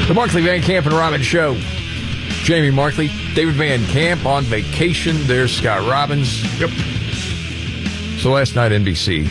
The Markley, Van Camp, and Robbins Show. Jamie Markley, David Van Camp on vacation. There's Scott Robbins. Yep. So last night, NBC,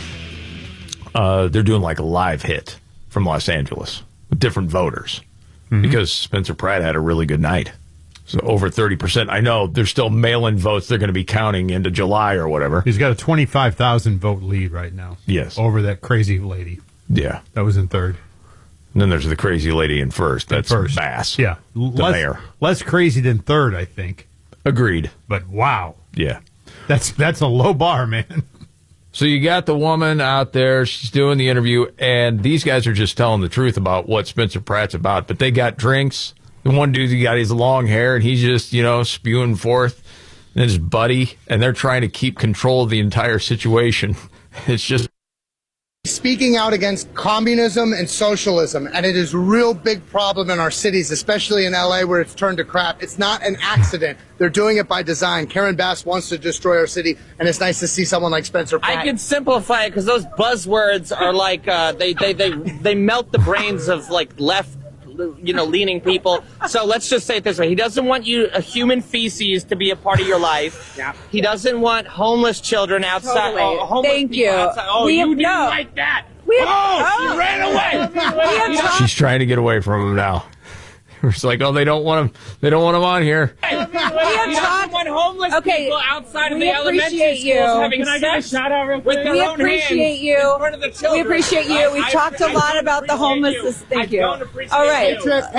they're doing like a live hit from Los Angeles with different voters because Spencer Pratt had a really good night. So over 30%. I know there's still mail-in votes they're going to be counting into July or whatever. He's got a 25,000 vote lead right now. Yes. Over that crazy lady. Yeah. That was in third. And then there's the crazy lady in first. That's first. Bass. Yeah. The mayor. Less crazy than third, I think. Agreed. But wow. Yeah. That's a low bar, man. So you got the woman out there. She's doing the interview, and these guys are just telling the truth about what Spencer Pratt's about. But they got drinks. The one dude, he got his long hair, and he's just, spewing forth. And his buddy, and they're trying to keep control of the entire situation. It's just speaking out against communism and socialism, and it is a real big problem in our cities, especially in LA where it's turned to crap. It's not an accident. They're doing it by design. Karen Bass wants to destroy our city, and it's nice to see someone like Spencer Pratt. I can simplify it because those buzzwords are like they melt the brains of like left leaning people. So let's just say it this way. He doesn't want a human feces to be a part of your life. Yeah. He doesn't want homeless children outside. Totally. Homeless Thank people you. outside. Oh, you didn't like that. She ran away. she's trying to get away from him now. It's like, they don't want him. They don't want him on here. He doesn't want homeless people outside of the elementary schools having sex with their own hands in front of the children. We appreciate you. We've talked a lot about the homelessness. Thank you. All right.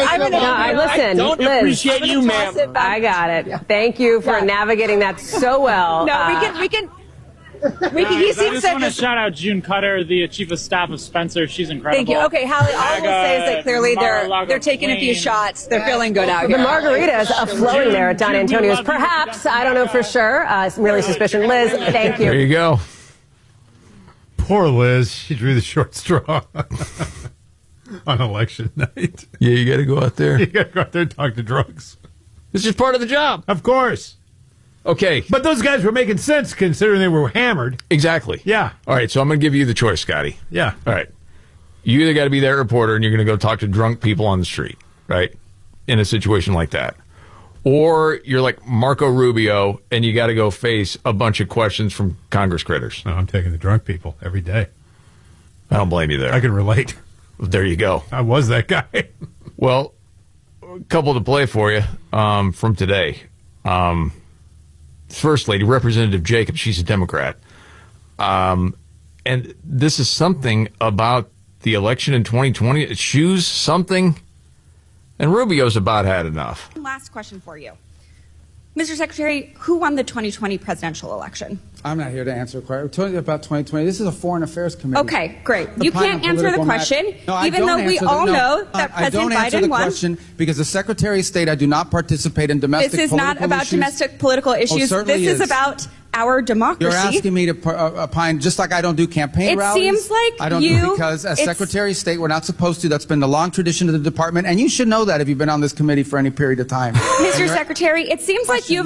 Listen, don't Liz, appreciate you, ma'am. I got it. Thank you for navigating that so well. No, we can. He seems I just want to shout out June Cutter, the chief of staff of Spencer. She's incredible. Thank you. Okay, Hallie, all I will say is that clearly they're taking a few shots. They're feeling good out The here. margaritas are flowing there at Don Antonio's. Perhaps, I don't know for sure. Really suspicion. Liz, thank you. There you go. Poor Liz. She drew the short straw on election night. Yeah, you got to go out there. You got to go out there and talk to drugs. It's just part of the job. Of course. Okay. But those guys were making sense considering they were hammered. Exactly. Yeah. All right, so I'm going to give you the choice, Scotty. Yeah. All right. You either got to be that reporter and you're going to go talk to drunk people on the street, right, in a situation like that. Or you're like Marco Rubio and you got to go face a bunch of questions from Congress critters. No, I'm taking the drunk people every day. I don't blame you there. I can relate. There you go. I was that guy. Well, a couple to play for you from today. First Lady, Representative Jacobs, she's a Democrat. And this is something about the election in 2020. It shoes something, and Rubio's about had enough. Last question for you. Mr. Secretary, who won the 2020 presidential election? I'm not here to answer a question. We're talking about 2020. This is a Foreign Affairs Committee. Okay, great. You can't answer the question, even though we all know that President Biden won. I don't answer the question because as Secretary of State, I do not participate in domestic political issues. This is not about domestic political issues. This is about our democracy. You're asking me to opine just like I don't do campaign rallies. It seems like I don't do because as Secretary of State, we're not supposed to. That's been the long tradition of the department, and you should know that if you've been on this committee for any period of time. Mr. Secretary, it seems like you've